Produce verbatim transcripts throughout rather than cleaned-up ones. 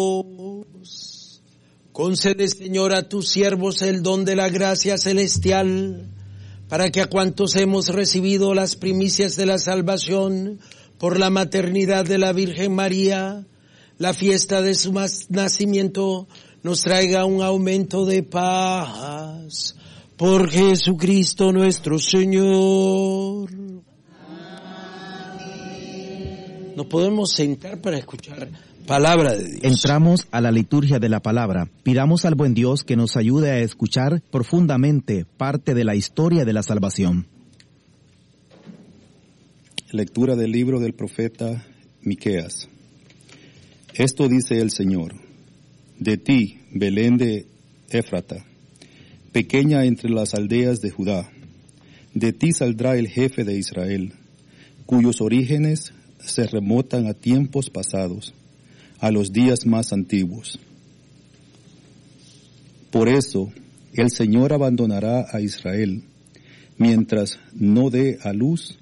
Concede, Señor, a tus siervos el don de la gracia celestial, para que a cuantos hemos recibido las primicias de la salvación por la maternidad de la Virgen María, la fiesta de su nacimiento nos traiga un aumento de paz. Por Jesucristo nuestro Señor. Amén. Nos podemos sentar para escuchar palabra de Dios. Entramos a la liturgia de la palabra. Pidamos al buen Dios que nos ayude a escuchar profundamente parte de la historia de la salvación. Lectura del libro del profeta Miqueas. Esto dice el Señor: de ti, Belén de Éfrata, pequeña entre las aldeas de Judá, de ti saldrá el jefe de Israel, cuyos orígenes se remontan a tiempos pasados, a los días más antiguos. Por eso, el Señor abandonará a Israel, mientras no dé a luz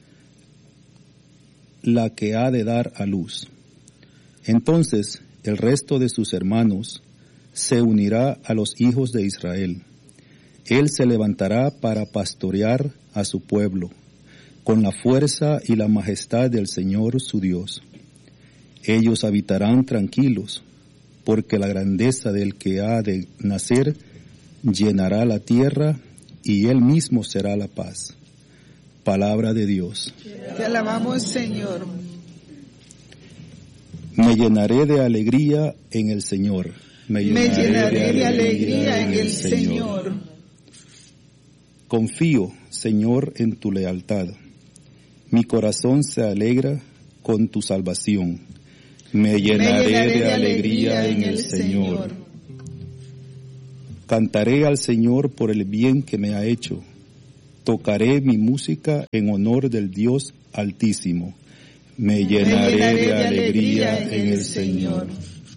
la que ha de dar a luz. Entonces, el resto de sus hermanos se unirá a los hijos de Israel. Él se levantará para pastorear a su pueblo, con la fuerza y la majestad del Señor su Dios. Ellos habitarán tranquilos, porque la grandeza del que ha de nacer llenará la tierra, y él mismo será la paz. Palabra de Dios. Te alabamos, Señor. Me llenaré de alegría en el Señor. Me llenaré, Me llenaré de alegría en el Señor. Señor. Confío, Señor, en tu lealtad. Mi corazón se alegra con tu salvación. Me llenaré, Me llenaré de alegría en el Señor. Cantaré al Señor por el bien que me ha hecho. Tocaré mi música en honor del Dios Altísimo. Me llenaré, Me llenaré de, de alegría en el Señor. Señor.